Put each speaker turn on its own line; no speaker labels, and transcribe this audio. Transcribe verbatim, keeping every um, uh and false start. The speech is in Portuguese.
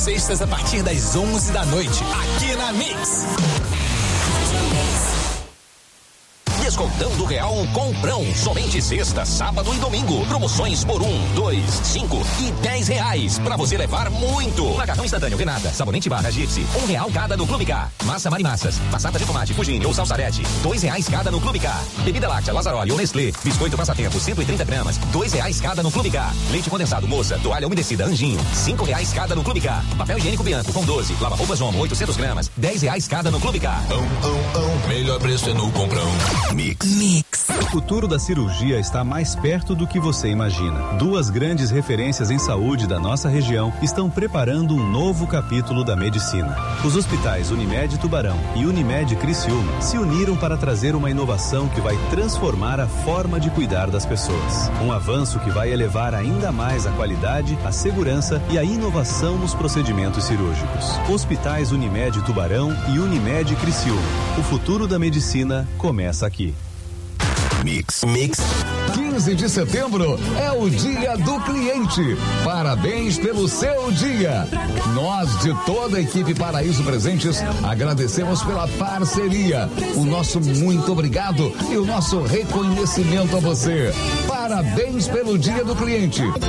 Sextas a partir das onze da noite, aqui na Mix.
Descontão do Real Comprão. Somente sexta, sábado e domingo. Promoções por um, dois, cinco e dez reais. Pra você levar muito. Macarrão instantâneo Renata, sabonete barra Gipsy. Um real cada no Clube K. Massa Marimassas, passata de tomate Fugini ou Salsarete. Dois reais cada no Clube K. Bebida láctea Lazaroli ou Nestlé. Biscoito Passatempo cento e trinta gramas. Dois reais cada no Clube K. Leite condensado Moça, toalha umedecida Anjinho. Cinco reais cada no Clube K. Papel higiênico Bianco com doze. Lava roupas Omo oitocentas gramas. Dez reais cada no Clube K.
Ão, ão, ão. Melhor preço é no Comprão. Mix.
Mix. O futuro da cirurgia está mais perto do que você imagina. Duas grandes referências em saúde da nossa região estão preparando um novo capítulo da medicina. Os hospitais Unimed Tubarão e Unimed Criciúma se uniram para trazer uma inovação que vai transformar a forma de cuidar das pessoas. Um avanço que vai elevar ainda mais a qualidade, a segurança e a inovação nos procedimentos cirúrgicos. Hospitais Unimed Tubarão e Unimed Criciúma. O futuro da medicina começa aqui.
Mix. Mix.
quinze de setembro é o Dia do Cliente. Parabéns pelo seu dia. Nós, de toda a equipe Paraíso Presentes, agradecemos pela parceria. O nosso muito obrigado e o nosso reconhecimento a você. Parabéns pelo Dia do Cliente.